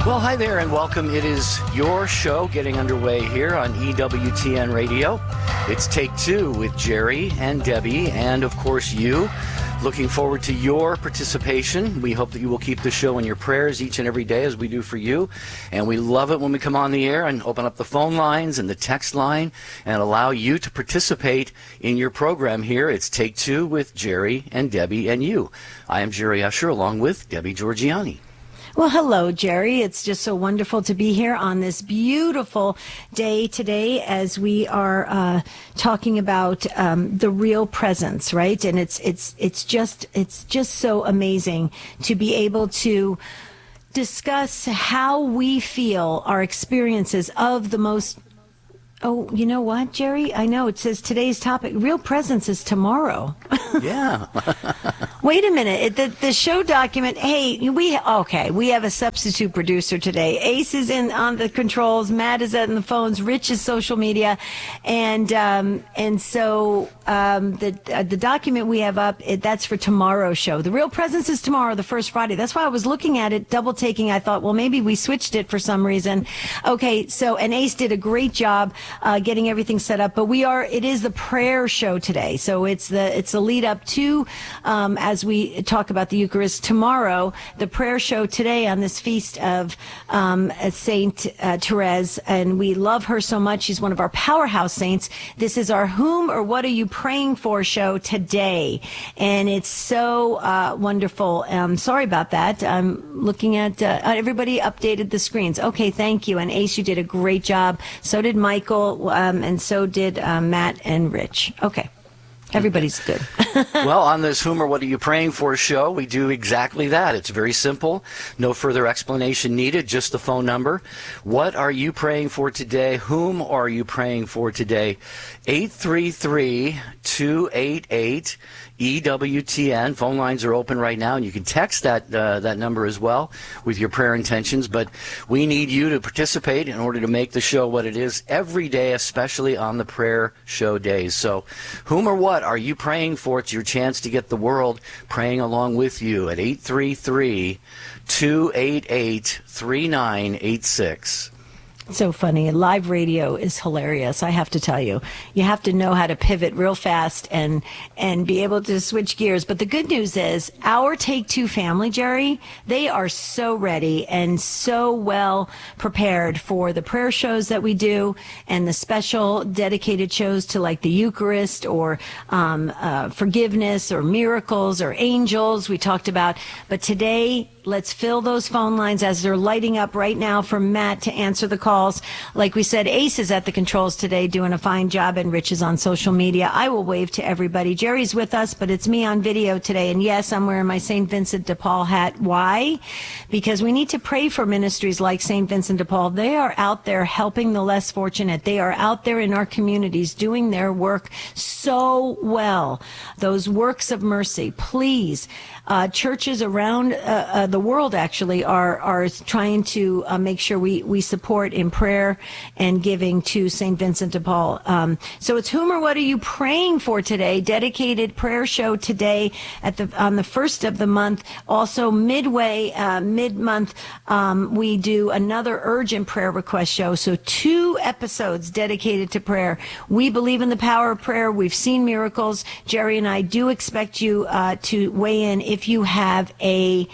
Well, hi there and welcome. It is your show getting underway here on EWTN Radio. It's Take Two with Jerry and Debbie and, of course, you. Looking forward to your participation. We hope that you will keep the show in your prayers each and every day as we do for you. And we love it when we come on the air and open up the phone lines and the text line and allow you to participate in your program here. It's Take Two with Jerry and Debbie and you. I am Jerry Usher along with Debbie Georgiani. Well, hello, Jerry. It's just so wonderful to be here on this beautiful day today as we are talking about the real presence, right? And it's just so amazing to be able to discuss how we feel our experiences of the most. Oh, you know what, Jerry? I know it says today's topic, real presence is tomorrow. Yeah. Wait a minute. The show document, hey, we have a substitute producer today. Ace is in on the controls, Matt is on the phones, Rich is social media, and so the document we have up, that's for tomorrow's show. The real presence is tomorrow, the first Friday. That's why I was looking at it, double taking. I thought, well, maybe we switched it for some reason. Okay, so, and Ace did a great job getting everything set up, but it is the prayer show today. So it's the lead up to, as we talk about the Eucharist tomorrow, the prayer show today on this feast of Saint Therese, and we love her so much. She's one of our powerhouse saints. This is our Whom or What Are You Praying For show today, and it's so wonderful. Sorry about that. I'm looking at everybody updated the screens. Okay, thank you. And Ace, you did a great job. So did Michael, and so did Matt and Rich. Okay. Everybody's good. Well, on this Whom or What Are You Praying For show, we do exactly that. It's very simple. No further explanation needed, just the phone number. What are you praying for today? Whom are you praying for today? 833-288 EWTN. Phone lines are open right now, and you can text that number as well with your prayer intentions. But we need you to participate in order to make the show what it is every day, especially on the prayer show days. So whom or what are you praying for? It's your chance to get the world praying along with you at 833-288-3986. So funny. Live radio is hilarious, I have to tell you. You have to know how to pivot real fast and be able to switch gears. But the good news is our Take Two family, Jerry, they are so ready and so well prepared for the prayer shows that we do and the special dedicated shows to like the Eucharist or forgiveness or miracles or angels we talked about. But today, let's fill those phone lines as they're lighting up right now for Matt to answer the calls. Like we said, Ace is at the controls today doing a fine job, and Rich is on social media. I will wave to everybody. Jerry's with us, but it's me on video today. And yes, I'm wearing my St. Vincent de Paul hat. Why? Because we need to pray for ministries like St. Vincent de Paul. They are out there helping the less fortunate. They are out there in our communities doing their work so well. Those works of mercy. Please, churches around the world actually are trying to make sure we support in prayer and giving to St. Vincent de Paul. So it's Whom or What Are You Praying For today? Dedicated prayer show today on the first of the month. Also midway, mid-month, we do another urgent prayer request show. So 2 episodes dedicated to prayer. We believe in the power of prayer. We've seen miracles. Jerry and I do expect you to weigh in if you have a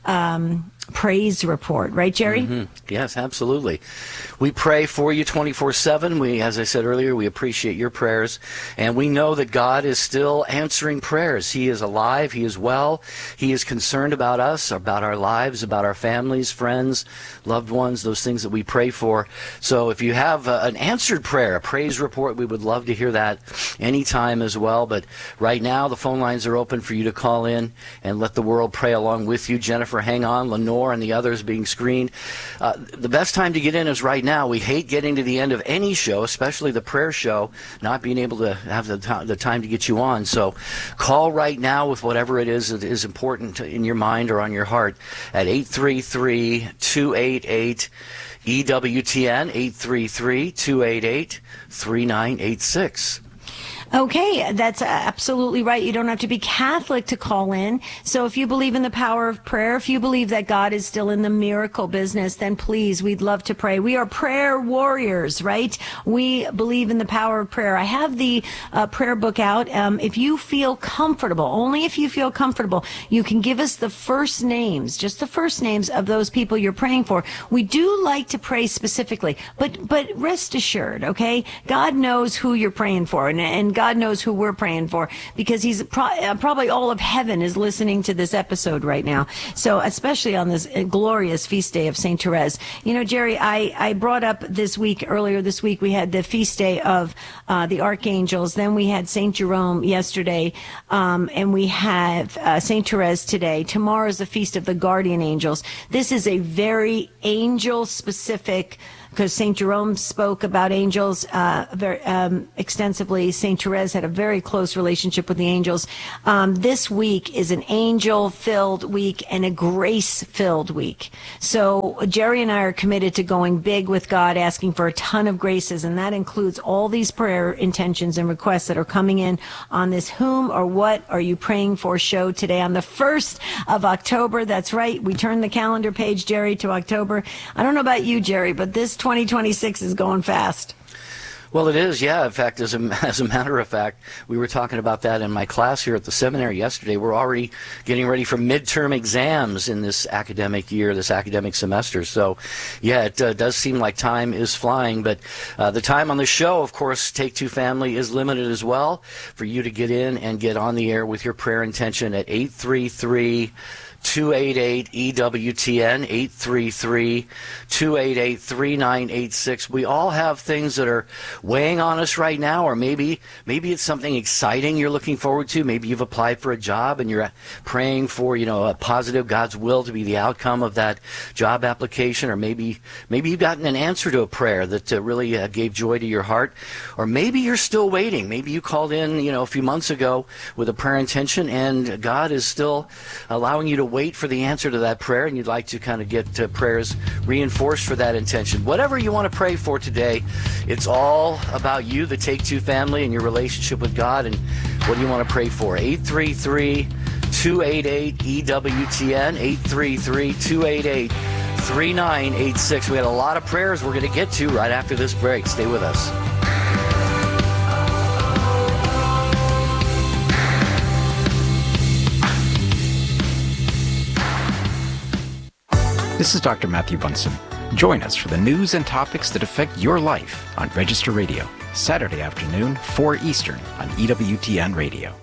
praise report, right, Jerry? Mm-hmm. Yes, absolutely. We pray for you 24/7. We, as I said earlier, we appreciate your prayers, and we know that God is still answering prayers. He is alive. He is well. He is concerned about us, about our lives, about our families, friends, loved ones, those things that we pray for. So if you have an answered prayer, a praise report, we would love to hear that anytime as well. But right now, the phone lines are open for you to call in and let the world pray along with you. Jennifer, hang on. Lenore and the others being screened. The best time to get in is right now. We hate getting to the end of any show, especially the prayer show, not being able to have the time to get you on. So call right now with whatever it is that is important in your mind or on your heart at 833-288 EWTN, 833-288-3986. Okay, that's absolutely right. You don't have to be Catholic to call in. So if you believe in the power of prayer, if you believe that God is still in the miracle business, then please, we'd love to pray. We are prayer warriors, right? We believe in the power of prayer. I have the prayer book out. If you feel comfortable, only if you feel comfortable, you can give us the first names, just the first names of those people you're praying for. We do like to pray specifically, but rest assured, okay? God knows who you're praying for, and God knows who we're praying for, because he's probably all of heaven is listening to this episode right now. So especially on this glorious feast day of St. Therese. You know, Jerry, I brought up earlier this week, we had the feast day of the archangels. Then we had St. Jerome yesterday, and we have St. Therese today. Tomorrow is the feast of the guardian angels. This is a very angel specific, because St. Jerome spoke about angels very extensively. St. Therese had a very close relationship with the angels. This week is an angel-filled week and a grace-filled week. So Jerry and I are committed to going big with God, asking for a ton of graces, and that includes all these prayer intentions and requests that are coming in on this Whom or What Are You Praying For show today on the 1st of October. That's right. We turned the calendar page, Jerry, to October. I don't know about you, Jerry, but this 2026 is going fast. Well, it is, yeah. In fact, as a matter of fact, we were talking about that in my class here at the seminary yesterday. We're already getting ready for midterm exams in this academic year, this academic semester. So, yeah, it does seem like time is flying. But the time on the show, of course, Take Two Family is limited as well, for you to get in and get on the air with your prayer intention at 833-288-EWTN, 833-288-3986. We all have things that are weighing on us right now, or maybe it's something exciting you're looking forward to. Maybe you've applied for a job and you're praying for, a positive God's will to be the outcome of that job application, or maybe you've gotten an answer to a prayer that really gave joy to your heart, or maybe you're still waiting. Maybe you called in, a few months ago with a prayer intention, and God is still allowing you to wait for the answer to that prayer, and you'd like to kind of get prayers reinforced for that intention. Whatever you want to pray for today, it's all about you, the Take Two family, and your relationship with God. And what do you want to pray for? 833-288-EWTN, 833-288-3986. We had a lot of prayers we're going to get to right after this break. Stay with us. This is Dr. Matthew Bunson. Join us for the news and topics that affect your life on Register Radio, Saturday afternoon, 4 Eastern on EWTN Radio.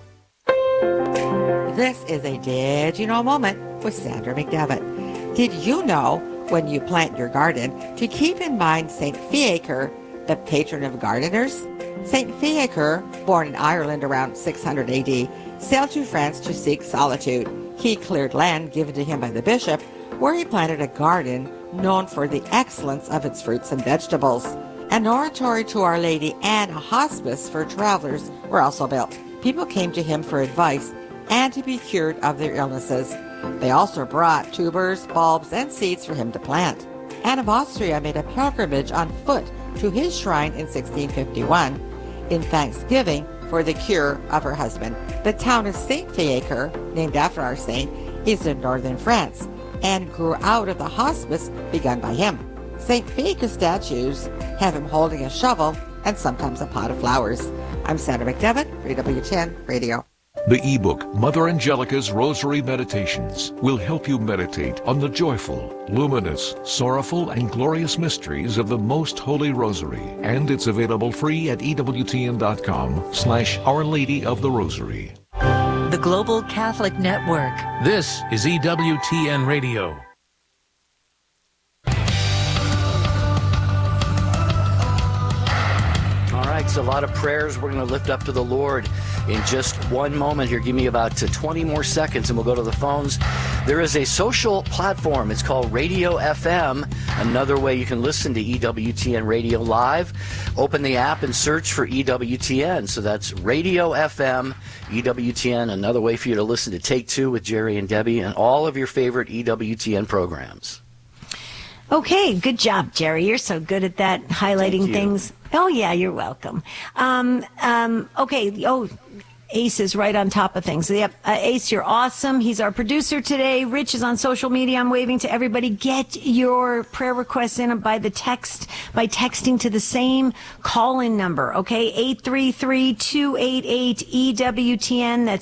This is a Did You Know moment with Sandra McDevitt. Did you know when you plant your garden to keep in mind St. Fiacre, the patron of gardeners? St. Fiacre, born in Ireland around 600 AD, sailed to France to seek solitude. He cleared land given to him by the bishop, where he planted a garden known for the excellence of its fruits and vegetables. An oratory to Our Lady and a hospice for travelers were also built. People came to him for advice and to be cured of their illnesses. They also brought tubers, bulbs, and seeds for him to plant. Anne of Austria made a pilgrimage on foot to his shrine in 1651 in thanksgiving for the cure of her husband. The town of St. Fiacre, named after our saint, is in northern France, and grew out of the hospice begun by him. St. Fiacre statues have him holding a shovel and sometimes a pot of flowers. I'm Sandra McDevitt for EWTN Radio. The ebook Mother Angelica's Rosary Meditations will help you meditate on the joyful, luminous, sorrowful, and glorious mysteries of the Most Holy Rosary. And it's available free at EWTN.com/Our Lady of the Rosary. The Global Catholic Network. This is EWTN Radio. All right, so a lot of prayers we're going to lift up to the Lord in just one moment here. Give me about 20 more seconds and we'll go to the phones. There is a social platform. It's called Radio FM. Another way you can listen to EWTN Radio live. Open the app and search for EWTN. So that's Radio FM, EWTN. Another way for you to listen to Take Two with Jerry and Debbie and all of your favorite EWTN programs. Okay, good job, Jerry. You're so good at that, highlighting things. Oh, yeah, you're welcome. Okay. Oh, Ace is right on top of things. Yep. Ace, you're awesome. He's our producer today. Rich is on social media. I'm waving to everybody. Get your prayer requests in by texting to the same call-in number, okay? 833-288-EWTN. That's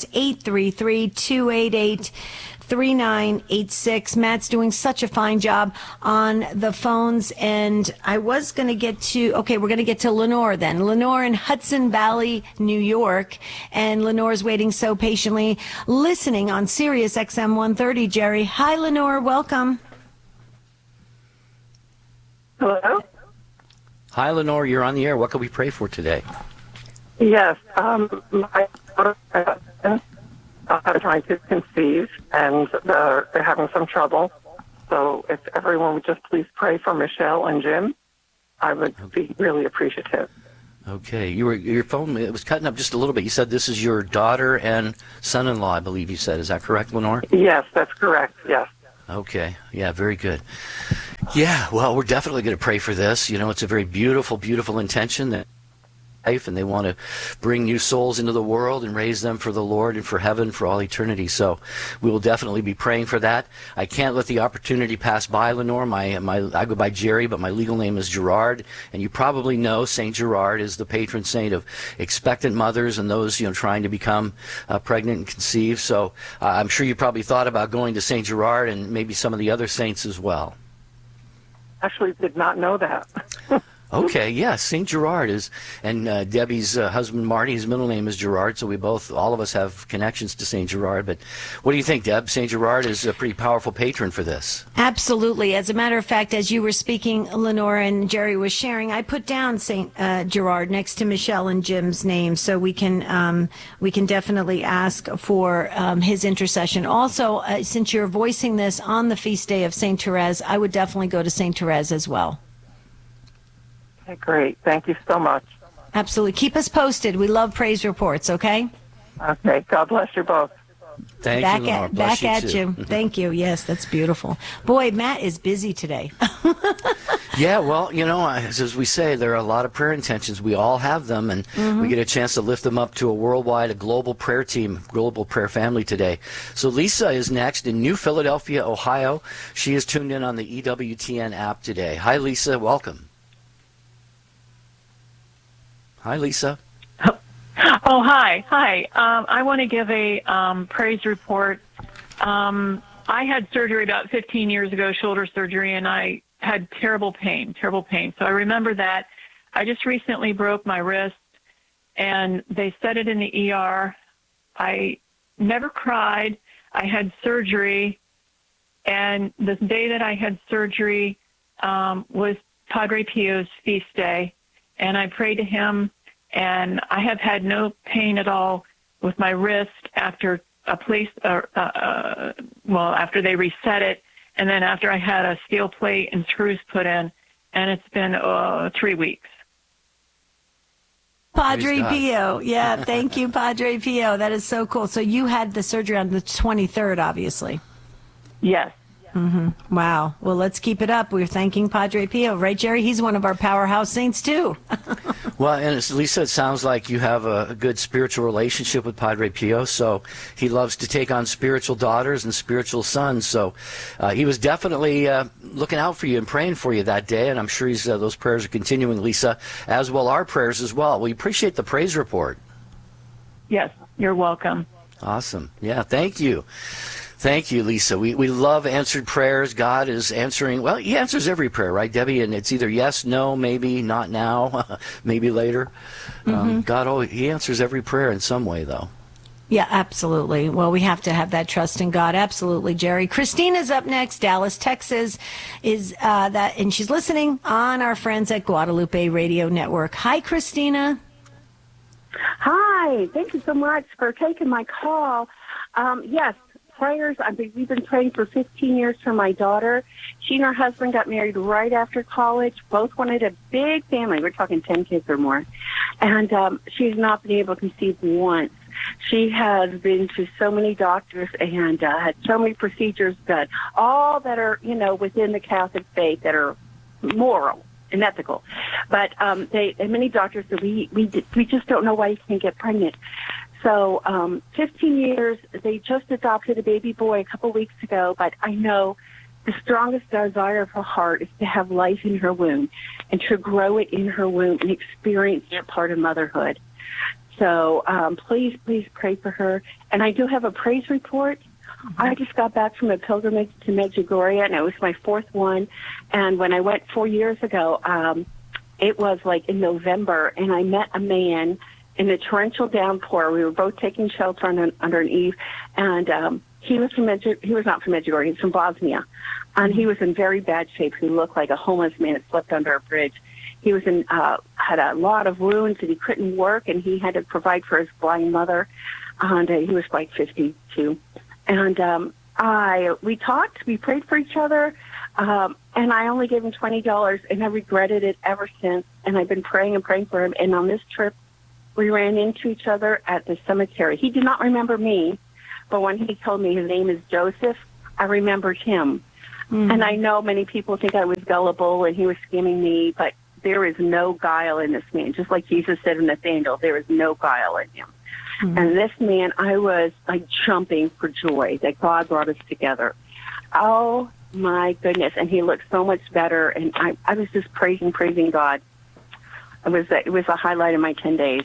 833-288-3986. Matt's doing such a fine job on the phones, and I was going to get to, we're going to get to Lenore then. Lenore in Hudson Valley, New York, and Lenore's waiting so patiently, listening on Sirius XM 130, Jerry. Hi, Lenore, welcome. Hello? Hi, Lenore, you're on the air. What can we pray for today? Yes, my daughter trying to conceive, and they're having some trouble. So if everyone would just please pray for Michelle and Jim, I would be really appreciative. Okay, your phone, it was cutting up just a little bit. You said this is your daughter and son-in-law, I believe you said. Is that correct, Lenore? Yes, that's correct, yes. Okay, yeah, very good. Yeah, well, we're definitely going to pray for this. You know, it's a very beautiful, beautiful intention that and they want to bring new souls into the world and raise them for the Lord and for heaven for all eternity. So we will definitely be praying for that. I can't let the opportunity pass by, Lenore. I go by Jerry, but my legal name is Gerard, and you probably know Saint Gerard is the patron saint of expectant mothers and those trying to become pregnant and conceive. So I'm sure you probably thought about going to Saint Gerard and maybe some of the other saints as well. Actually, did not know that. Okay, yeah, St. Gerard is, and Debbie's husband Marty, his middle name is Gerard, so all of us have connections to St. Gerard. But what do you think, Deb? St. Gerard is a pretty powerful patron for this. Absolutely. As a matter of fact, as you were speaking, Lenore, and Jerry was sharing, I put down St. Gerard next to Michelle and Jim's name, so we can definitely ask for his intercession. Also, since you're voicing this on the feast day of St. Therese, I would definitely go to St. Therese as well. Okay, great. Thank you so much. Absolutely. Keep us posted. We love praise reports, okay? Okay. God bless you both. Thank you, Lenore. Back at you. Thank you. Yes, that's beautiful. Boy, Matt is busy today. Yeah, well, as we say, there are a lot of prayer intentions. We all have them, and we get a chance to lift them up to a global prayer team, global prayer family today. So Lisa is next in New Philadelphia, Ohio. She is tuned in on the EWTN app today. Hi, Lisa. Welcome. Hi, Lisa. Oh, hi. I want to give a praise report. I had surgery about 15 years ago, shoulder surgery, and I had terrible pain. So I remember that. I just recently broke my wrist, and they set it in the ER. I never cried. I had surgery, and the day that I had surgery was Padre Pio's feast day, and I prayed to him. And I have had no pain at all with my wrist after after they reset it, and then after I had a steel plate and screws put in, and it's been 3 weeks. Padre Pio. Yeah, thank you, Padre Pio. That is so cool. So you had the surgery on the 23rd, obviously. Yes. Mm-hmm. Wow. Well, let's keep it up. We're thanking Padre Pio. Right, Jerry? He's one of our powerhouse saints, too. Well, and Lisa, it sounds like you have a good spiritual relationship with Padre Pio, so he loves to take on spiritual daughters and spiritual sons. So he was definitely looking out for you and praying for you that day, and I'm sure those prayers are continuing, Lisa, as well our prayers as well. We appreciate the praise report. Yes, you're welcome. Awesome. Yeah, thank you. Thank you, Lisa. We love answered prayers. God is answering. Well, he answers every prayer, right, Debbie? And it's either yes, no, maybe, not now, maybe later. God, he answers every prayer in some way, though. Yeah, absolutely. Well, we have to have that trust in God. Absolutely, Jerry. Christina's up next. Dallas, Texas and she's listening on our friends at Guadalupe Radio Network. Hi, Christina. Hi. Thank you so much for taking my call. Yes. Prayers. We've been praying for 15 years for my daughter. She and her husband got married right after college. Both wanted a big family. We're talking 10 kids or more. And she's not been able to conceive once. She has been to so many doctors and had so many procedures done, all that are, within the Catholic faith that are moral and ethical. But many doctors said, we just don't know why you can't get pregnant. So 15 years, they just adopted a baby boy a couple weeks ago, but I know the strongest desire of her heart is to have life in her womb and to grow it in her womb and experience that part of motherhood. So please pray for her. And I do have a praise report. I just got back from a pilgrimage to Medjugorje, and it was my fourth one. And when I went 4 years ago, it was like in November, and I met a man in a torrential downpour. We were both taking shelter under an eave, and he was not from Medjugorje. He was from Bosnia, and he was in very bad shape. He looked like a homeless man that slept under a bridge. He was had a lot of wounds, and he couldn't work, and he had to provide for his blind mother. And he was like 52. And we talked, we prayed for each other, and I only gave him $20, and I regretted it ever since. And I've been praying and praying for him. And on this trip, we ran into each other at the cemetery. He did not remember me, but when he told me his name is Joseph, I remembered him. Mm-hmm. And I know many people think I was gullible and he was scamming me, but there is no guile in this man. Just like Jesus said to Nathaniel, there is no guile in him. Mm-hmm. And this man, I was like jumping for joy that God brought us together. Oh my goodness. And he looked so much better. And I was just praising God. It was a highlight of my 10 days.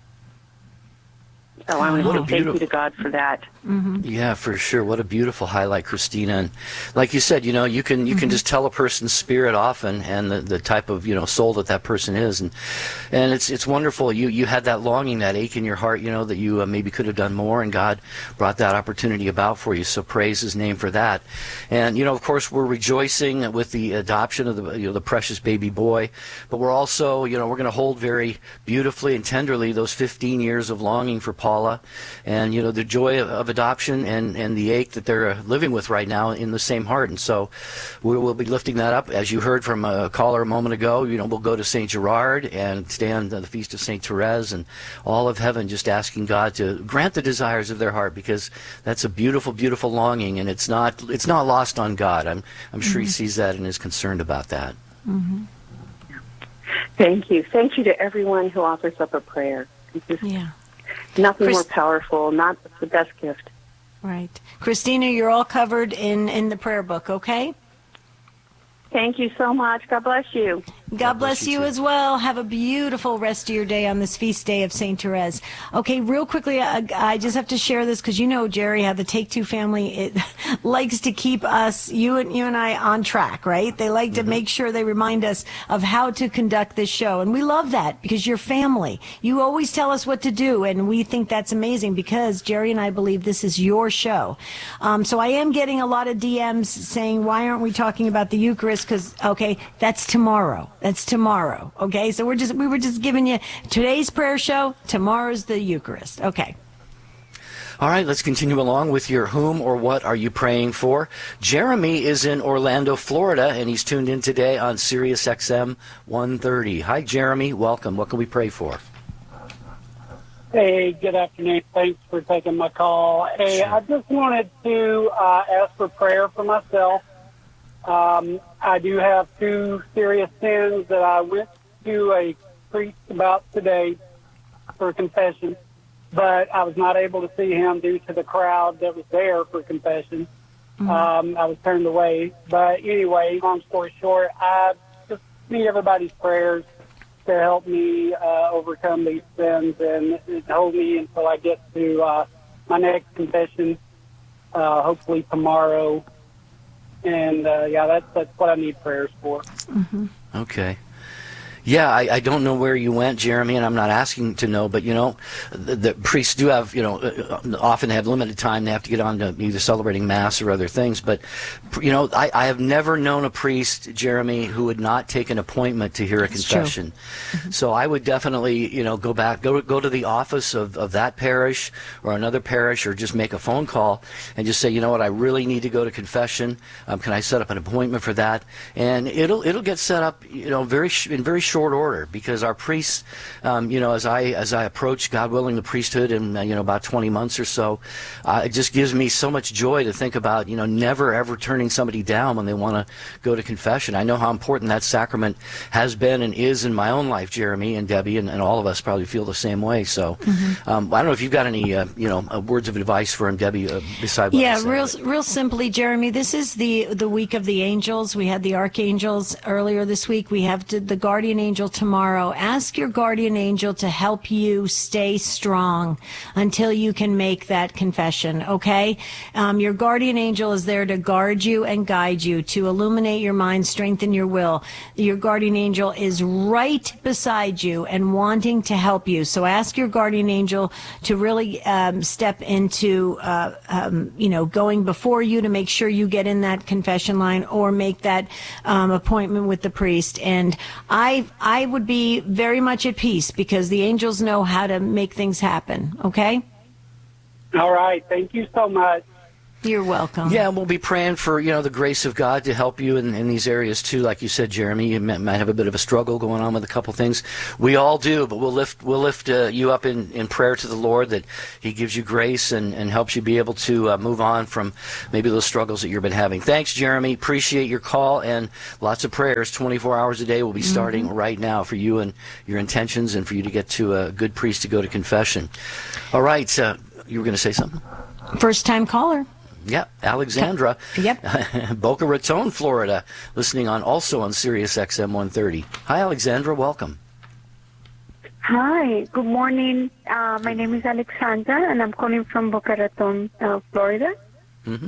So I want to say thank you to God for that. Mm-hmm. Yeah, for sure. What a beautiful highlight, Christina. And like you said, you can just tell a person's spirit often and the type of soul that person is, and it's wonderful. You had that longing, that ache in your heart, that you maybe could have done more, and God brought that opportunity about for you. So praise His name for that. And of course, we're rejoicing with the adoption of the precious baby boy, but we're also we're going to hold very beautifully and tenderly those 15 years of longing for Paula, and the joy of adoption and the ache that they're living with right now in the same heart. And so we'll be lifting that up. As you heard from a caller a moment ago, we'll go to St. Gerard and stand on the feast of St. Therese and all of heaven, just asking God to grant the desires of their heart, because that's a beautiful, beautiful longing, and it's not lost on God. I'm sure He sees that and is concerned about that. Mm-hmm. Thank you to everyone who offers up a prayer. Nothing more powerful, not the best gift. Right. Christina, you're all covered in the prayer book, okay? Thank you so much. God bless you. God bless you as well. Have a beautiful rest of your day on this feast day of St. Therese. Okay, real quickly, I just have to share this because Jerry, how the Take Two family it likes to keep us, you and I, on track, right? They like to make sure they remind us of how to conduct this show. And we love that because you're family. You always tell us what to do, and we think that's amazing because Jerry and I believe this is your show. So I am getting a lot of DMs saying, why aren't we talking about the Eucharist? Because, okay, that's tomorrow. That's tomorrow. Okay, so we were just giving you today's prayer show. Tomorrow's the Eucharist. Okay. All right, let's continue along with your whom or what are you praying for. Jeremy is in Orlando, Florida, and he's tuned in today on Sirius XM 130. Hi, Jeremy. Welcome. What can we pray for? Hey, good afternoon. Thanks for taking my call. Hey, I just wanted to ask for prayer for myself. I do have 2 serious sins that I went to a priest about today for confession, but I was not able to see him due to the crowd that was there for confession. Mm-hmm. I was turned away. But anyway, long story short, I just need everybody's prayers to help me overcome these sins and hold me until I get to my next confession, hopefully tomorrow. And, that's what I need prayers for. Mm-hmm. Okay. Yeah, I don't know where you went, Jeremy, and I'm not asking to know, but, the priests do have, often have limited time. They have to get on to either celebrating Mass or other things. But, I have never known a priest, Jeremy, who would not take an appointment to hear a confession. Mm-hmm. So I would definitely, go to the office of that parish or another parish, or just make a phone call and just say, I really need to go to confession. Can I set up an appointment for that? And it'll get set up, in very short short order, because our priests, as I approach, God willing, the priesthood in about 20 months or so, it just gives me so much joy to think about never ever turning somebody down when they want to go to confession. I know how important that sacrament has been and is in my own life, Jeremy and Debbie, and all of us probably feel the same way. So I don't know if you've got any words of advice for him, Debbie, besides what I said. real simply, Jeremy, this is the week of the angels. We had the archangels earlier this week. We have the guardian angel tomorrow. Ask your guardian angel to help you stay strong until you can make that confession, okay? Your guardian angel is there to guard you and guide you, to illuminate your mind, strengthen your will. Your guardian angel is right beside you and wanting to help you. So ask your guardian angel to really step into, going before you to make sure you get in that confession line or make that appointment with the priest. And I would be very much at peace because the angels know how to make things happen, okay? All right. Thank you so much. You're welcome. Yeah, and we'll be praying for, the grace of God to help you in these areas too. Like you said, Jeremy, you might have a bit of a struggle going on with a couple things. We all do, but we'll lift you up in prayer to the Lord that He gives you grace and helps you be able to move on from maybe those struggles that you've been having. Thanks, Jeremy. Appreciate your call and lots of prayers. 24 hours a day will be starting right now for you and your intentions and for you to get to a good priest to go to confession. All right. You were going to say something? First-time caller. Yep, Alexandra. Yep. Boca Raton, Florida, listening also on Sirius XM 130. Hi, Alexandra. Welcome. Hi. Good morning. My name is Alexandra, and I'm calling from Boca Raton, Florida. Mm-hmm.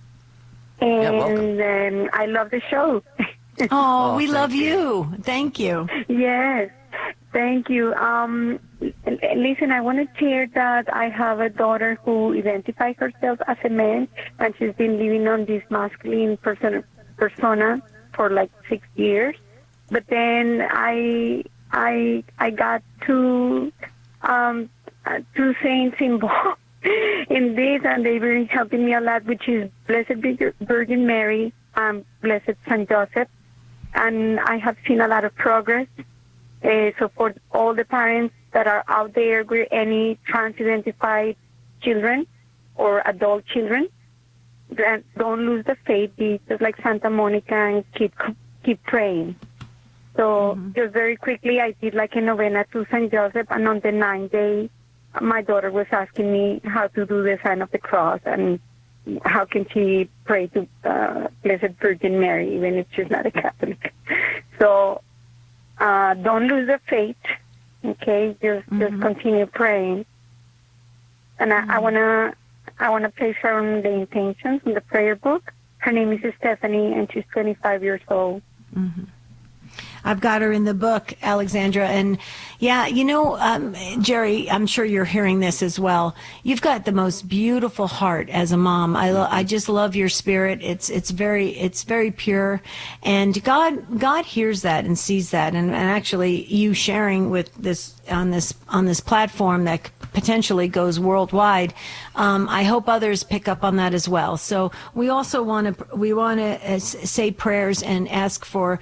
And I love the show. Oh, we love you. Thank you. Yes. Thank you. Listen, I want to share that I have a daughter who identifies herself as a man, and she's been living on this masculine persona for like 6 years. But then I got two saints involved in this, and they've been helping me a lot, which is Blessed Virgin Mary and Blessed Saint Joseph. And I have seen a lot of progress. So for all the parents that are out there with any trans-identified children or adult children, don't lose the faith. Be just like Santa Monica and keep praying. So just very quickly, I did like a novena to Saint Joseph, and on the 9th day, my daughter was asking me how to do the sign of the cross and how can she pray to Blessed Virgin Mary, even if she's not a Catholic. So don't lose the faith, okay? Just continue praying. And I wanna place her on the intentions in the prayer book. Her name is Stephanie, and she's 25 years old. Mm-hmm. I've got her in the book, Alexandra. And yeah, Jerry, I'm sure you're hearing this as well. You've got the most beautiful heart as a mom. I just love your spirit. It's very pure. And God hears that and sees that. And actually you sharing with this on this platform that potentially goes worldwide. I hope others pick up on that as well. So we also want to say prayers and ask for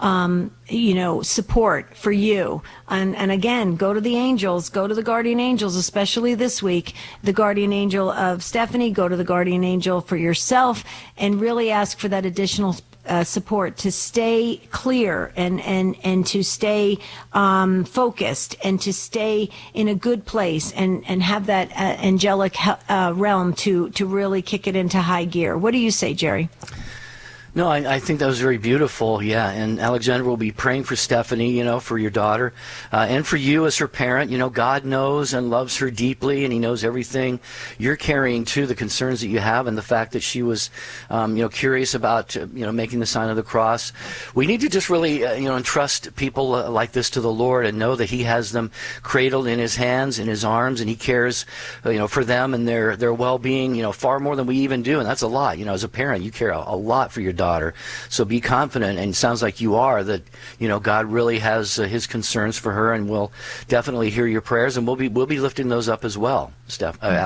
support for you. And again, go to the angels, go to the guardian angels, especially this week, the guardian angel of Stephanie, go to the guardian angel for yourself, and really ask for that additional support to stay clear and to stay focused and to stay in a good place and have that angelic realm to really kick it into high gear. What do you say, Jerry? No, I think that was very beautiful, yeah. And Alexandra will be praying for Stephanie, for your daughter, and for you as her parent. God knows and loves her deeply, and He knows everything you're carrying too, the concerns that you have, and the fact that she was, curious about, making the sign of the cross. We need to just really, entrust people like this to the Lord and know that He has them cradled in His hands, in His arms, and He cares, for them and their well-being, far more than we even do, and that's a lot. As a parent, you care a lot for your daughter. So be confident, and it sounds like you are, that God really has His concerns for her, and will definitely hear your prayers, and we'll be lifting those up as well,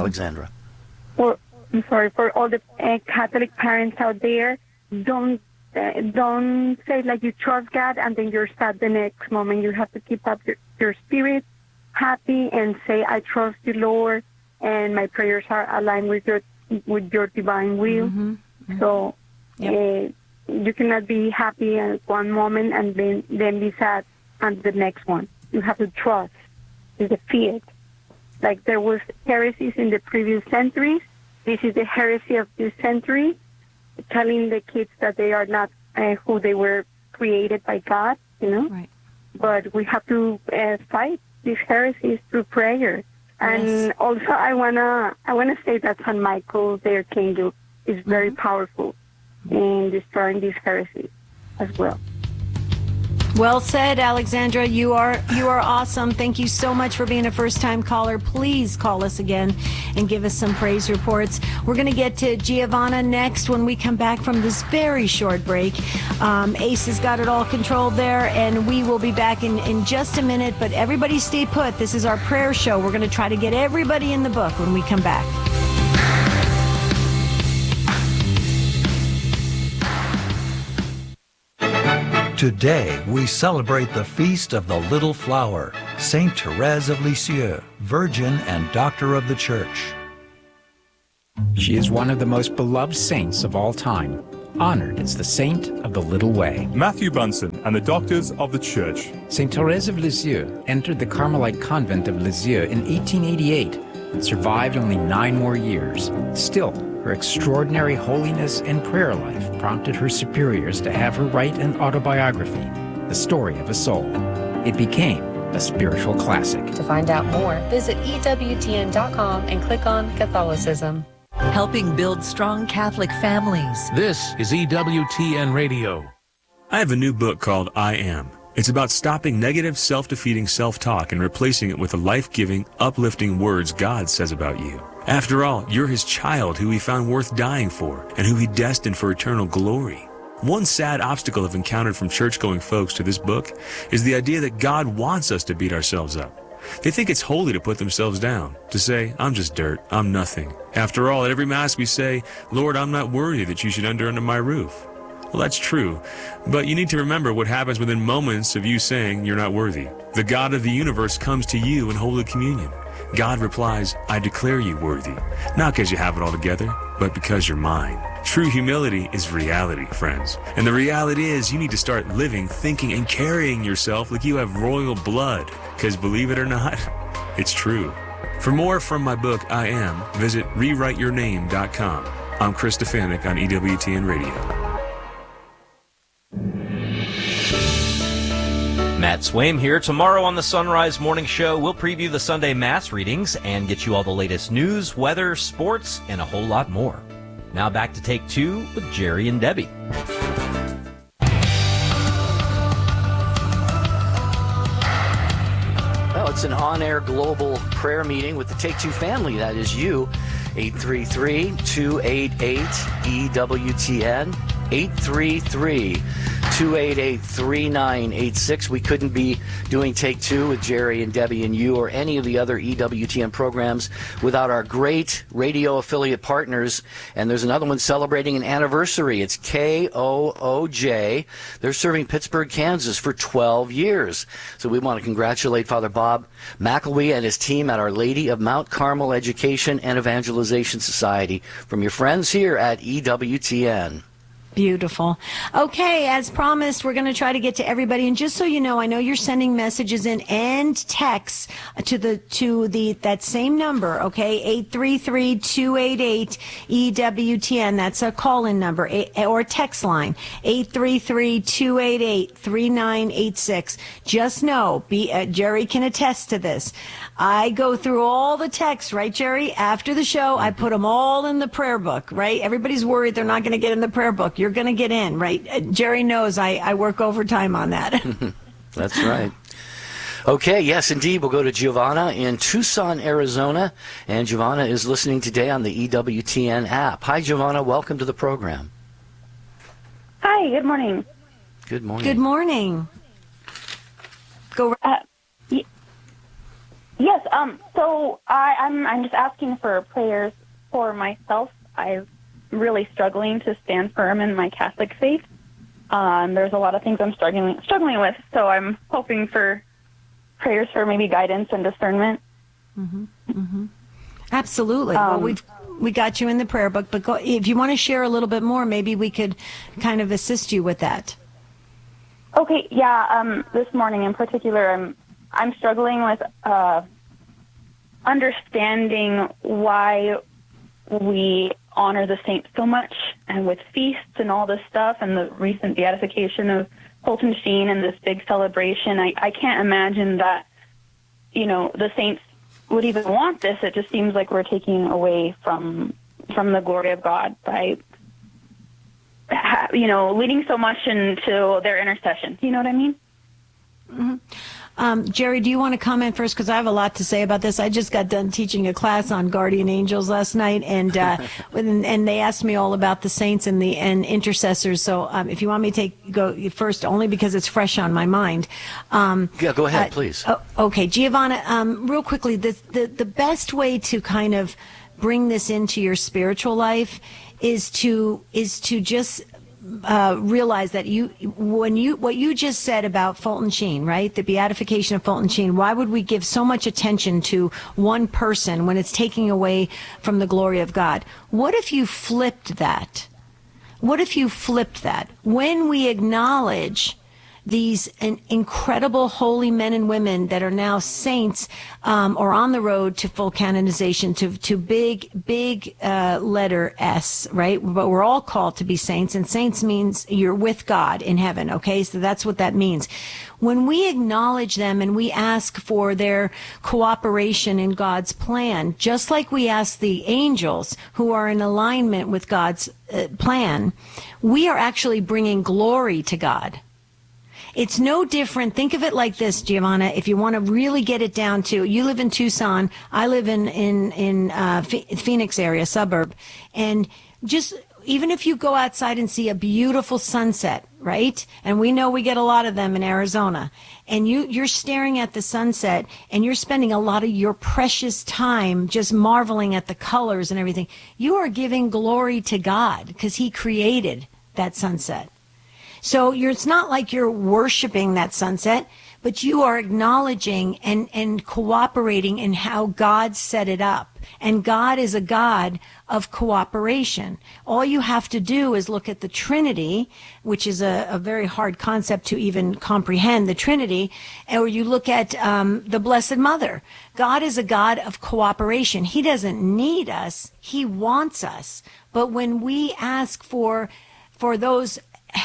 Alexandra. I'm sorry, for all the Catholic parents out there, don't don't say like you trust God and then you're sad the next moment. You have to keep up your spirit happy and say, I trust you, Lord, and my prayers are aligned with your divine will. Mm-hmm. So you cannot be happy at one moment and then be sad on the next one. You have to trust the faith. Like there was heresies in the previous centuries. This is the heresy of this century, telling the kids that they are not who they were created by God, you know. Right. But we have to fight these heresies through prayer. And also, I wanna say that St. Michael the Archangel is very powerful in destroying these heresies as well. Well said, Alexandra. You are awesome. Thank you so much for being a first-time caller. Please call us again and give us some praise reports. We're going to get to Giovanna next when we come back from this very short break. Ace has got it all controlled there, and we will be back in just a minute. But everybody stay put. This is our prayer show. We're going to try to get everybody in the book when we come back. Today, we celebrate the feast of the Little Flower, Saint Therese of Lisieux, Virgin and Doctor of the Church. She is one of the most beloved saints of all time, honored as the Saint of the Little Way. Matthew Bunson and the Doctors of the Church. Saint Therese of Lisieux entered the Carmelite convent of Lisieux in 1888 and survived only 9 more years. Still, her extraordinary holiness and prayer life prompted her superiors to have her write an autobiography, The Story of a Soul. It became a spiritual classic. To find out more, visit EWTN.com and click on Catholicism. Helping build strong Catholic families. This is EWTN Radio. I have a new book called I Am. It's about stopping negative, self-defeating self-talk and replacing it with the life-giving, uplifting words God says about you. After all, you're His child who He found worth dying for and who He destined for eternal glory. One sad obstacle I've encountered from church-going folks to this book is the idea that God wants us to beat ourselves up. They think it's holy to put themselves down, to say, I'm just dirt, I'm nothing. After all, at every Mass we say, Lord, I'm not worthy that you should enter under my roof. Well, that's true, but you need to remember what happens within moments of you saying you're not worthy. The God of the universe comes to you in Holy Communion. God replies, I declare you worthy, not because you have it all together, but because you're mine. True humility is reality, friends. And the reality is you need to start living, thinking, and carrying yourself like you have royal blood, because believe it or not, it's true. For more from my book, I Am, visit rewriteyourname.com. I'm Chris Stefanik on EWTN Radio. Matt Swaim here. Tomorrow on the Sunrise Morning Show, we'll preview the Sunday Mass readings and get you all the latest news, weather, sports, and a whole lot more. Now back to Take Two with Jerry and Debbie. Well, it's an on-air global prayer meeting with the Take Two family. That is you. 833-288-EWTN. 833-288-3986. We couldn't be doing Take Two with Jerry and Debbie and you or any of the other EWTN programs without our great radio affiliate partners. And there's another one celebrating an anniversary. It's KOOJ. They're serving Pittsburgh, Kansas for 12 years. So we want to congratulate Father Bob McElwee and his team at Our Lady of Mount Carmel Education and Evangelization Society from your friends here at EWTN. Beautiful. Okay, as promised, we're going to try to get to everybody. And just so you know, I know you're sending messages in and texts to that same number, okay? 833-288-EWTN. That's a call-in number or text line. 833-288-3986. Just know, Jerry can attest to this. I go through all the texts, right, Jerry? After the show, I put them all in the prayer book, right? Everybody's worried they're not going to get in the prayer book. You're going to get in, right? Jerry knows I work overtime on that. That's right. Okay, yes, indeed. We'll go to Giovanna in Tucson, Arizona. And Giovanna is listening today on the EWTN app. Hi, Giovanna. Welcome to the program. Hi, good morning. Good morning. Good morning. Go right. Yes, so I'm just asking for prayers for myself. I'm really struggling to stand firm in my Catholic faith. There's a lot of things I'm struggling with, so I'm hoping for prayers for maybe guidance and discernment. Absolutely. Well, we got you in the prayer book, but if you want to share a little bit more, maybe we could kind of assist you with that. Okay, yeah. This morning in particular, I'm struggling with understanding why we honor the saints so much, and with feasts and all this stuff, and the recent beatification of Fulton Sheen and this big celebration. I can't imagine that, the saints would even want this. It just seems like we're taking away from the glory of God by, leading so much into their intercession. You know what I mean? Jerry, do you want to comment first? Because I have a lot to say about this. I just got done teaching a class on guardian angels last night, and and they asked me all about the saints and intercessors. So if you want me to go first, only because it's fresh on my mind. Yeah, go ahead, please. Okay, Giovanna, real quickly, the best way to kind of bring this into your spiritual life is to just realize that what you just said about Fulton Sheen, right? The beatification of Fulton Sheen. Why would we give so much attention to one person when it's taking away from the glory of God? What if you flipped that? What if you flipped that? When we acknowledge these incredible holy men and women that are now saints, or on the road to full canonization, to big letter S, right? But we're all called to be saints, and saints means you're with God in heaven, okay? So that's what that means. When we acknowledge them and we ask for their cooperation in God's plan, just like we ask the angels who are in alignment with God's plan, we are actually bringing glory to God. It's no different. Think of it like this, Giovanna. If you want to really get it down to, you live in Tucson, I live in Phoenix area, suburb, and just even if you go outside and see a beautiful sunset, right? And we know we get a lot of them in Arizona, and you're staring at the sunset, and you're spending a lot of your precious time just marveling at the colors and everything. You are giving glory to God because He created that sunset. So it's not like you're worshiping that sunset, but you are acknowledging and cooperating in how God set it up. And God is a God of cooperation. All you have to do is look at the Trinity, which is a very hard concept to even comprehend, the Trinity, or you look at the Blessed Mother. God is a God of cooperation. He doesn't need us. He wants us. But when we ask for those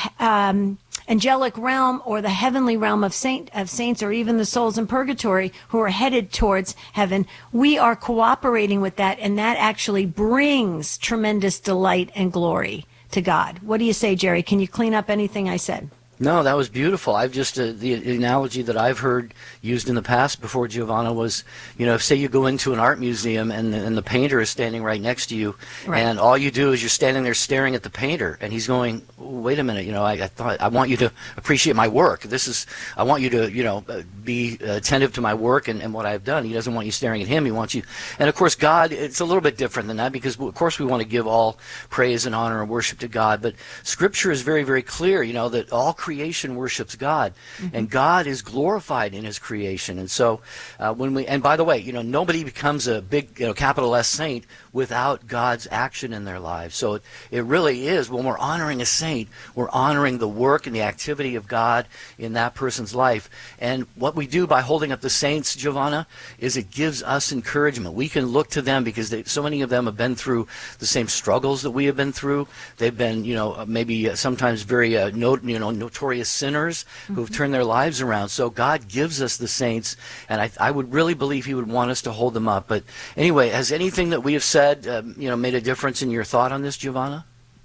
angelic realm or the heavenly realm of saints, or even the souls in purgatory who are headed towards heaven, we are cooperating with that, and that actually brings tremendous delight and glory to God. What do you say, Jerry? Can you clean up anything I said? No, that was beautiful. I've just the analogy that I've heard used in the past before Giovanna was, say you go into an art museum and the painter is standing right next to you, right, and all you do is you're standing there staring at the painter, and he's going, wait a minute, I want you to appreciate my work. I want you to, be attentive to my work and what I've done. He doesn't want you staring at him. He wants you. And of course, God, it's a little bit different than that, because of course we want to give all praise and honor and worship to God. But Scripture is very, very clear, that all creation worships God, and God is glorified in His creation. And so and by the way, nobody becomes a big, capital S saint without God's action in their lives. So it really is, when we're honoring a saint, we're honoring the work and the activity of God in that person's life. And what we do by holding up the saints, Giovanna, is it gives us encouragement. We can look to them because so many of them have been through the same struggles that we have been through. They've been, maybe sometimes very notorious sinners who've turned their lives around. So God gives us the saints, and I would really believe He would want us to hold them up. But anyway, has anything that we have said, made a difference in your thought on this, Giovanna?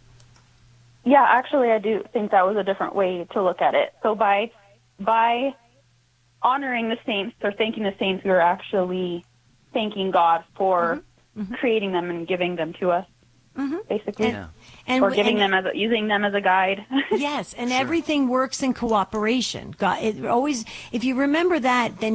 Yeah, actually, I do think that was a different way to look at it. So by honoring the saints or thanking the saints, we are actually thanking God for creating them and giving them to us. basically. And or using them as a guide. Yes, and everything works in cooperation. God, it always, if you remember that, then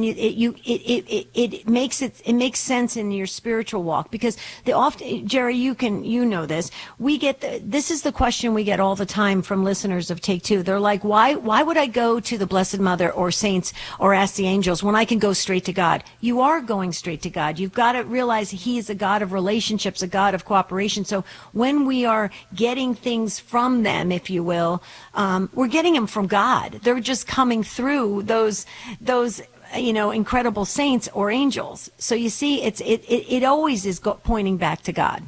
it makes sense in your spiritual walk, because Jerry, you know this. This is the question we get all the time from listeners of Take Two. They're like, why would I go to the Blessed Mother or saints or ask the angels when I can go straight to God? You are going straight to God. You've got to realize He is a God of relationships, a God of cooperation. So when we are getting things from them, if you will, we're getting them from God. They're just coming through those incredible saints or angels. So you see, it always is pointing back to God.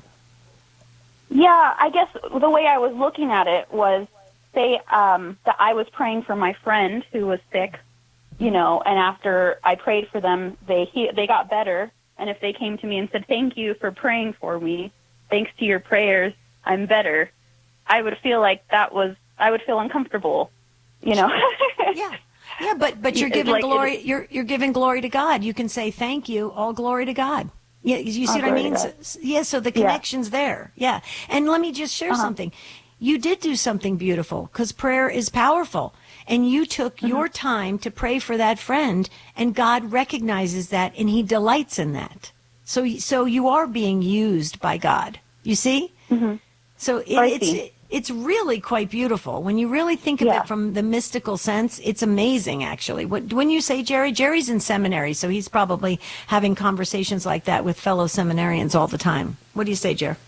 Yeah, I guess the way I was looking at it was, say that I was praying for my friend who was sick, and after I prayed for them, they got better. And if they came to me and said, "Thank you for praying for me. Thanks to your prayers, I'm better," I would feel like I would feel uncomfortable, Yeah, but you're giving glory. You're giving glory to God. You can say thank you, all glory to God. Yeah, you see what I mean? So the connection's there. Yeah, and let me just share something. You did do something beautiful, because prayer is powerful, and you took your time to pray for that friend, and God recognizes that, and He delights in that. So you are being used by God. You see? Mm-hmm. So it's really quite beautiful. When you really think of it from the mystical sense, it's amazing, actually. When you say Jerry's in seminary, so he's probably having conversations like that with fellow seminarians all the time. What do you say, Jer?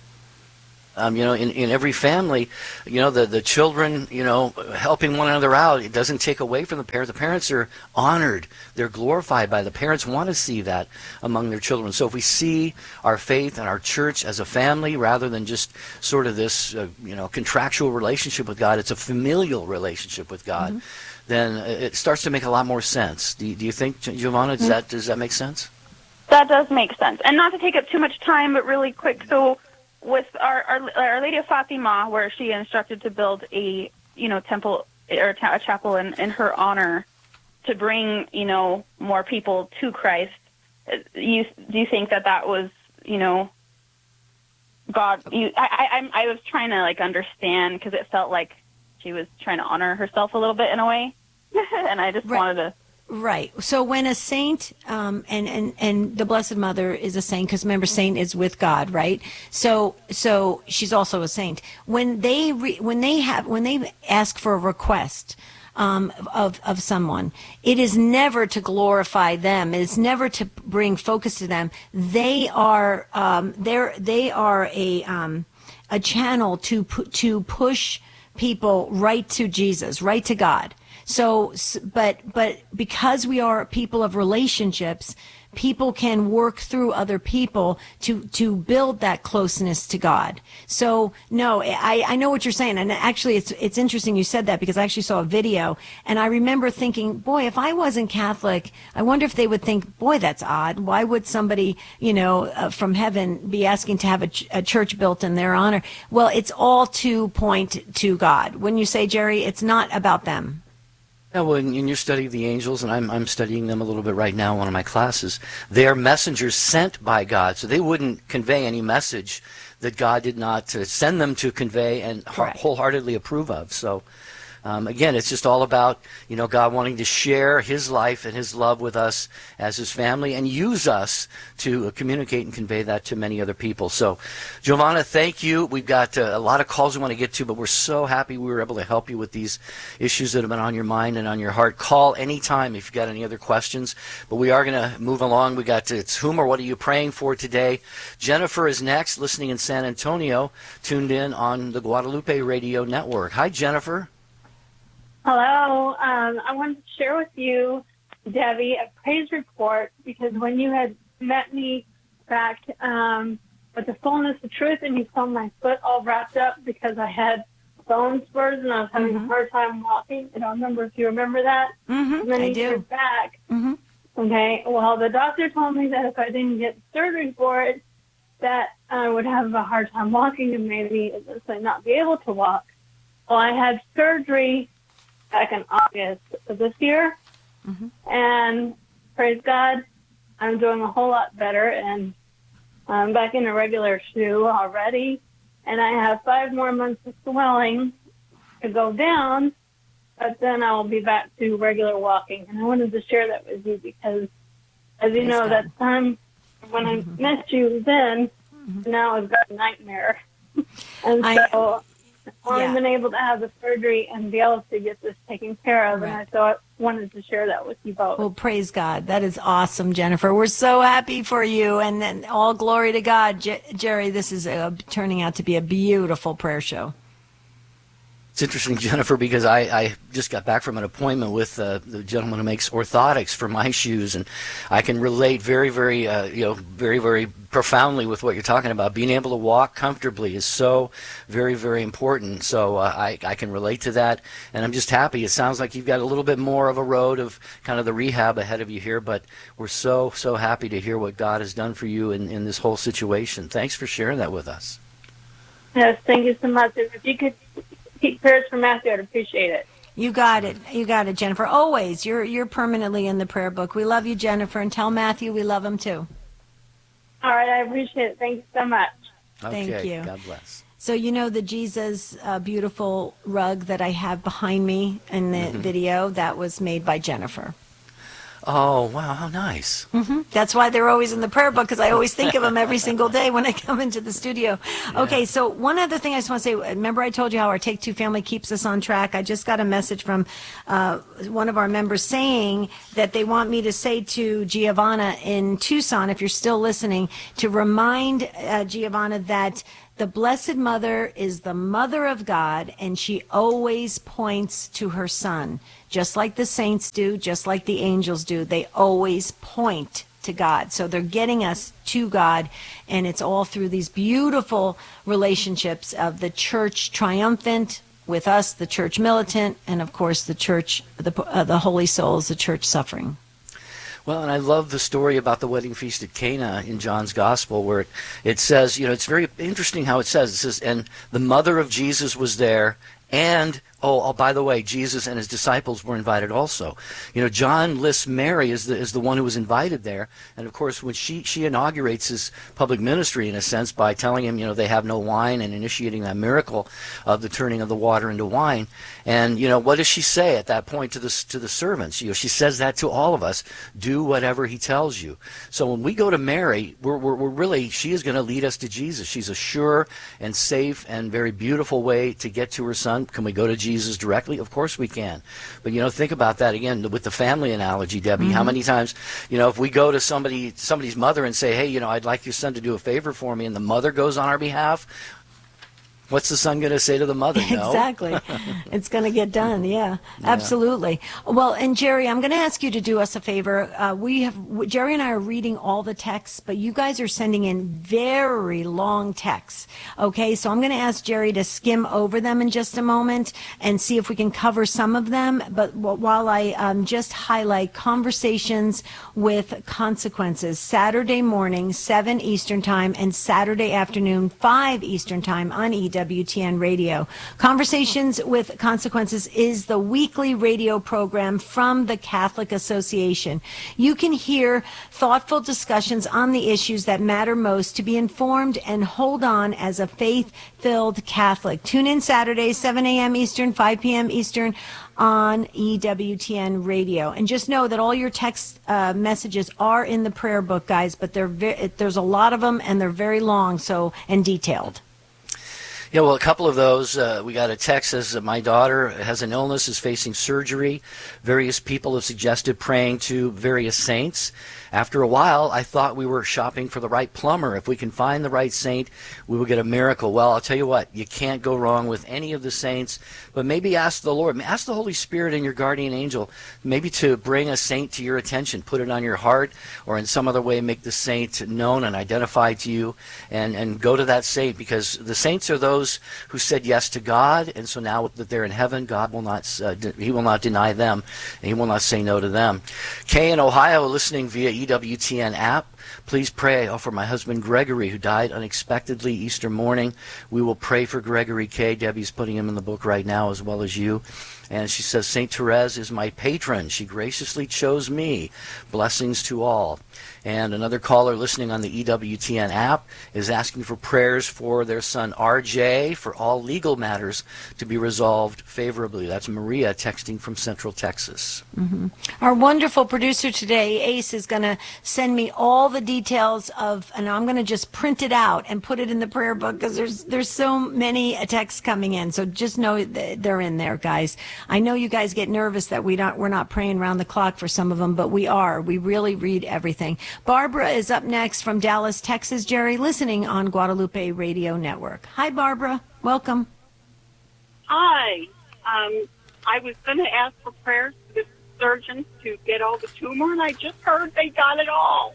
In every family, the children, helping one another out, it doesn't take away from the parents. The parents are honored. They're glorified by the parents, want to see that among their children. So if we see our faith and our church as a family rather than just sort of this, contractual relationship with God, it's a familial relationship with God, then it starts to make a lot more sense. Do you think, Giovanna, does that make sense? That does make sense. And not to take up too much time, but really quick, so with Our Lady of Fatima, where she instructed to build a temple or a chapel in her honor to bring more people to Christ, do you think that was God? I was trying to understand, because it felt like she was trying to honor herself a little bit in a way, and I just wanted to. Right. So when a saint, and the Blessed Mother is a saint, because remember, saint is with God, right? So she's also a saint. When they ask for a request of someone, it is never to glorify them. It is never to bring focus to them. They are a channel to push people right to Jesus, right to God. So, but because we are people of relationships, people can work through other people to build that closeness to God. So, no, I know what you're saying. And actually, it's interesting you said that, because I actually saw a video, and I remember thinking, boy, if I wasn't Catholic, I wonder if they would think, boy, that's odd. Why would somebody, from heaven be asking to have a church built in their honor? Well, it's all to point to God. When you say, Jerry, it's not about them. Yeah, well, in your study of the angels, and I'm studying them a little bit right now in one of my classes, they are messengers sent by God, so they wouldn't convey any message that God did not send them to convey and wholeheartedly approve of. So, again, it's just all about, God wanting to share His life and His love with us as His family, and use us to communicate and convey that to many other people. So, Giovanna, thank you. We've got a lot of calls we want to get to, but we're so happy we were able to help you with these issues that have been on your mind and on your heart. Call anytime if you've got any other questions, but we are going to move along. It's whom or what are you praying for today? Jennifer is next, listening in San Antonio, tuned in on the Guadalupe Radio Network. Hi, Jennifer. Hello. I wanted to share with you, Debbie, a praise report, because when you had met me back with the fullness of truth, and you saw my foot all wrapped up because I had bone spurs and I was having a hard time walking. I don't remember if you remember that. Many years back. Okay. Well, the doctor told me that if I didn't get surgery for it, that I would have a hard time walking and maybe not be able to walk. Well, I had surgery back in August of this year, and praise God, I'm doing a whole lot better, and I'm back in a regular shoe already, and I have 5 more months of swelling to go down, but then I will be back to regular walking. And I wanted to share that with you because, as you know, that time when I met you then, now I've got a nightmare. And so I've only been able to have the surgery and be able to get this taken care of, and I thought wanted to share that with you both. Well, praise God. That is awesome, Jennifer. We're so happy for you, and then all glory to God. Jerry, this is turning out to be a beautiful prayer show. It's interesting, Jennifer, because I just got back from an appointment with the gentleman who makes orthotics for my shoes, and I can relate very, very, very, very profoundly with what you're talking about. Being able to walk comfortably is so very, very important. So I can relate to that, and I'm just happy. It sounds like you've got a little bit more of a road of kind of the rehab ahead of you here, but we're so happy to hear what God has done for you in this whole situation. Thanks for sharing that with us. Yes, thank you so much. If you could keep prayers for Matthew, I'd appreciate it. You got it. You got it, Jennifer. Always. You're permanently in the prayer book. We love you, Jennifer, and tell Matthew we love him too. All right, I appreciate it. Thank you so much. Okay, thank you. God bless. So you know the Jesus beautiful rug that I have behind me in the video? That was made by Jennifer. Oh, wow, how nice. That's why they're always in the prayer book, because I always think of them every single day when I come into the studio. Yeah. Okay, so one other thing I just want to say, remember I told you how our Take Two family keeps us on track? I just got a message from one of our members saying that they want me to say to Giovanna in Tucson, if you're still listening, to remind Giovanna that the Blessed Mother is the Mother of God, and she always points to her Son. Just like the saints do, just like the angels do, they always point to God. So they're getting us to God, and it's all through these beautiful relationships of the church triumphant with us, the church militant, and of course the church, the holy souls, the church suffering. Well, and I love the story about the wedding feast at Cana in John's Gospel, where it says, it's very interesting how it says, and the mother of Jesus was there, and, by the way, Jesus and his disciples were invited also. John lists Mary as the one who was invited there, and of course when she inaugurates his public ministry in a sense by telling him, they have no wine, and initiating that miracle of the turning of the water into wine. And what does she say at that point to the servants? She says that to all of us: do whatever he tells you. So when we go to Mary, we're really, she is going to lead us to Jesus. She's a sure and safe and very beautiful way to get to her Son. Can we go to Jesus directly? Of course we can. But think about that again with the family analogy, Debbie. How many times, if we go to somebody's mother and say, hey, I'd like your son to do a favor for me, and the mother goes on our behalf, what's the son going to say to the mother? No. Exactly. It's going to get done. Yeah, absolutely. Well, and Jerry, I'm going to ask you to do us a favor. Jerry and I are reading all the texts, but you guys are sending in very long texts. Okay, so I'm going to ask Jerry to skim over them in just a moment and see if we can cover some of them. But while I just highlight Conversations with Consequences, Saturday morning, 7 Eastern Time, and Saturday afternoon, 5 Eastern Time on EWTN Radio. Conversations with Consequences is the weekly radio program from the Catholic Association. You can hear thoughtful discussions on the issues that matter most to be informed and hold on as a faith-filled Catholic. Tune in Saturday, 7 a.m. Eastern, 5 p.m. Eastern on EWTN Radio. And just know that all your text messages are in the prayer book, guys, but there's a lot of them, and they're very long and detailed. Yeah, well, a couple of those. We got a text that says that my daughter has an illness, is facing surgery. Various people have suggested praying to various saints. After a while, I thought we were shopping for the right plumber. If we can find the right saint, we will get a miracle. Well, I'll tell you what, you can't go wrong with any of the saints, but maybe ask the Lord, ask the Holy Spirit and your guardian angel, maybe to bring a saint to your attention, put it on your heart, or in some other way make the saint known and identified to you, and go to that saint, because the saints are those who said yes to God, and so now that they're in heaven, God will not, he will not deny them, and he will not say no to them. Kay in Ohio, listening via EWTN app. Please pray for my husband Gregory, who died unexpectedly Easter morning. We will pray for Gregory K. Debbie's putting him in the book right now, as well as you. And she says, St. Therese is my patron. She graciously chose me. Blessings to all. And another caller listening on the EWTN app is asking for prayers for their son RJ for all legal matters to be resolved favorably. That's Maria texting from Central Texas. Mm-hmm. Our wonderful producer today, Ace, is going to send me all the details of, and I'm going to just print it out and put it in the prayer book because there's so many texts coming in. So just know they're in there, guys. I know you guys get nervous that we're not praying around the clock for some of them, but we are. We really read everything. Barbara is up next from Dallas, Texas, Jerry, listening on Guadalupe Radio Network. Hi, Barbara. Welcome. Hi. I was going to ask for prayers for the surgeons to get all the tumor, and I just heard they got it all.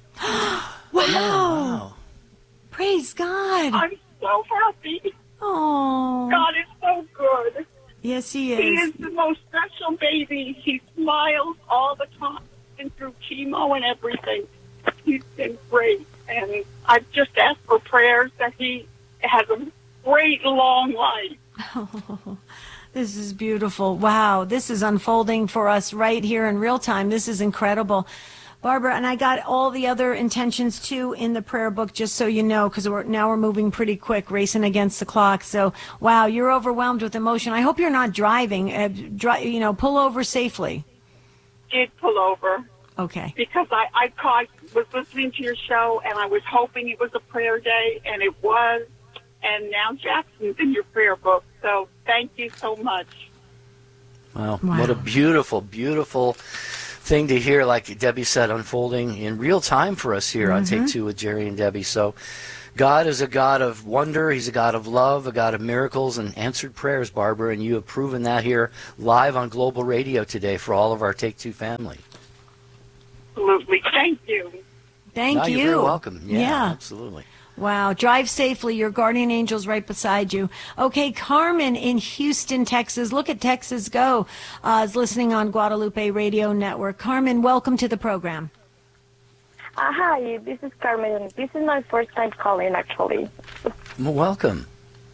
Wow. Praise God. I'm so happy. Oh. God is so good. Yes, he is. He is the most special baby. He smiles all the time and through chemo and everything. He's been great. And I've just asked for prayers that he has a great, long life. Oh, this is beautiful. Wow. This is unfolding for us right here in real time. This is incredible. Barbara, and I got all the other intentions too in the prayer book, just so you know, because we're moving pretty quick, racing against the clock. So, wow, you're overwhelmed with emotion. I hope you're not driving. Pull over safely. Did pull over. Okay. Because I was listening to your show, and I was hoping it was a prayer day, and it was. And now Jackson's in your prayer book. So thank you so much. Wow. What a beautiful, beautiful thing to hear, like Debbie said, unfolding in real time for us here on Take Two with Jerry and Debbie. So God is a God of wonder. He's a God of love, a God of miracles and answered prayers, Barbara, and you have proven that here live on Global Radio today for all of our Take Two family. Absolutely. Thank you. Thank you. You're very welcome. Yeah. Absolutely. Wow. Drive safely. Your guardian angel's right beside you. Okay, Carmen in Houston, Texas. Look at Texas go. Is listening on Guadalupe Radio Network. Carmen, welcome to the program. Hi, this is Carmen. This is my first time calling, actually. Well, welcome.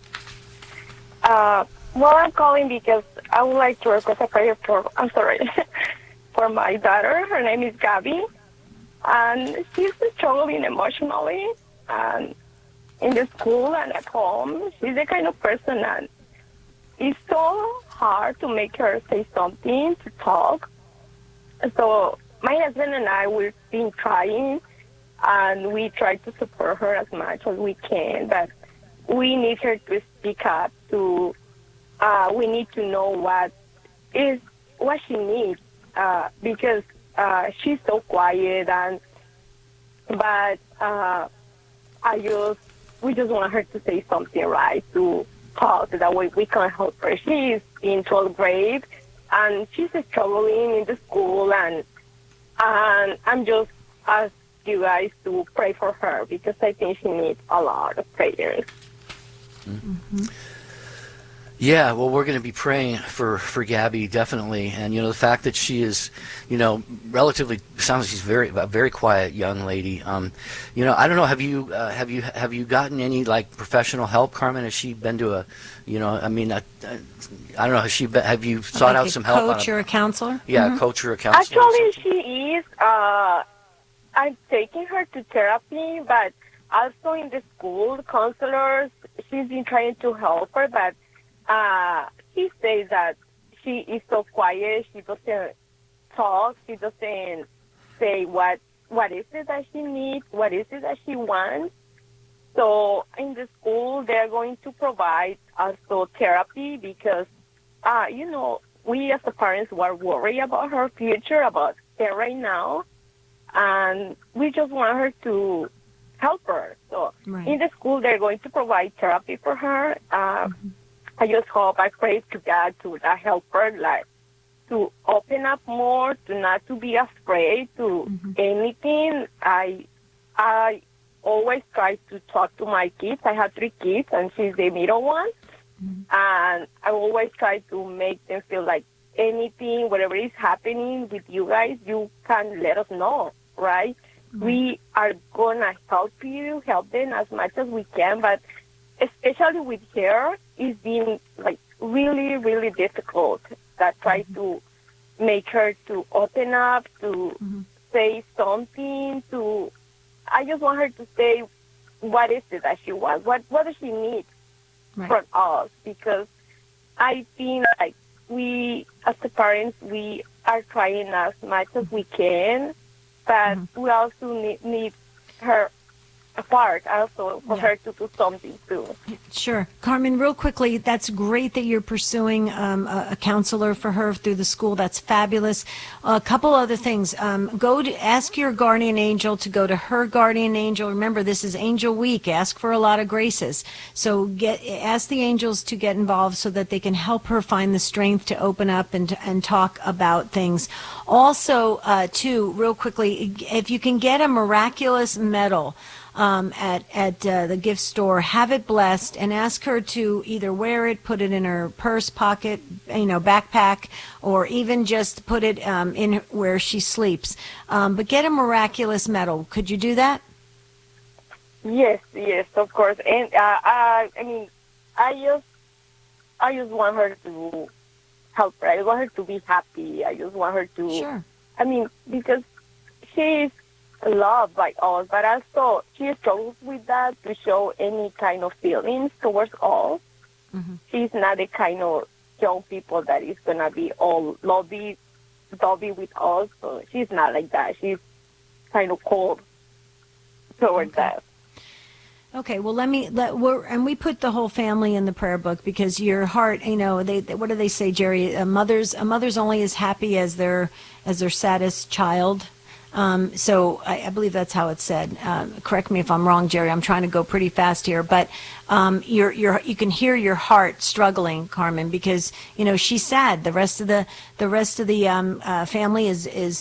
I'm calling because I would like to request a prayer for my daughter. Her name is Gabby, and she's struggling emotionally. And in the school and at home, she's the kind of person that it's so hard to make her say something, to talk. So my husband and I, we've been trying, and we try to support her as much as we can, but we need her to speak up. We need to know what she needs, because she's so quiet, but we just want her to say something, right, to talk, so that way we can help her. She's in 12th grade, and she's struggling in the school, and I'm just asking you guys to pray for her, because I think she needs a lot of prayers. Mm-hmm. Yeah, well, we're going to be praying for Gabby, definitely. And, the fact that she is, relatively, sounds like she's a very quiet young lady. I don't know, have you gotten any, professional help, Carmen? Has she been to I don't know, have you sought out some help? A coach or a counselor? Yeah, a coach or a counselor. Actually, she is. I'm taking her to therapy, but also in the school, counselors, she's been trying to help her, but she says that she is so quiet. She doesn't talk. She doesn't say what is it that she needs, what is it that she wants. So in the school, they're going to provide also therapy because, we as the parents were worried about her future, about her right now, and we just want her to help her. So in the school, they're going to provide therapy for her. I just hope, I pray to God to help her, to open up more, to not to be afraid to anything. I always try to talk to my kids. I have 3 kids, and she's the middle one. And I always try to make them feel like anything, whatever is happening with you guys, you can let us know, right? We are gonna help them as much as we can, but especially with her, it's been like really, really difficult. That try to make her to open up, to say something. I just want her to say what is it that she wants, what does she need from us, because I think like we as the parents, we are trying as much as we can, but we also need her apart also for her to do something too. Sure. Carmen, real quickly, that's great that you're pursuing a counselor for her through the school. That's fabulous. A couple other things. Go to ask your guardian angel to go to her guardian angel. Remember, this is Angel Week. Ask for a lot of graces. So ask the angels to get involved so that they can help her find the strength to open up and talk about things. Also, too, real quickly, if you can get a miraculous medal at the gift store, have it blessed, and ask her to either wear it, put it in her purse, pocket, backpack, or even just put it in where she sleeps. But get a miraculous medal. Could you do that? Yes, of course. And I mean, I just want her to help her. I want her to be happy. I just want her to. Sure. I mean, because she's loved by us, but also she struggles with that to show any kind of feelings towards us. She's not the kind of young people that is gonna be all lovey with us. So she's not like that. She's kind of cold towards that. Okay, well, we put the whole family in the prayer book, because your heart, what do they say, Jerry? A mother's only as happy as their saddest child. So I believe that's how it's said. Correct me if I'm wrong, Jerry. I'm trying to go pretty fast here, but you can hear your heart struggling, Carmen, because she's sad. The rest of the family is